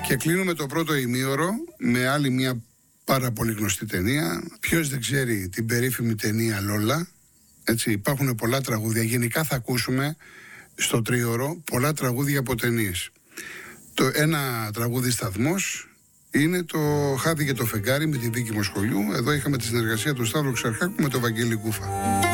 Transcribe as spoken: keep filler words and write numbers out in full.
Και κλείνουμε το πρώτο ημίωρο με άλλη μια πάρα πολύ γνωστή ταινία. Ποιος δεν ξέρει την περίφημη ταινία Λόλα. Έτσι, υπάρχουν πολλά τραγούδια. Γενικά θα ακούσουμε στο τρίωρο πολλά τραγούδια από ταινίες. Το ένα τραγούδι σταθμός είναι το Χάδι και το φεγγάρι με τη Βίκη Μοσχολιού. Εδώ είχαμε τη συνεργασία του Σταύρου Ξαρχάκου με τον Βαγγέλη Κούφα.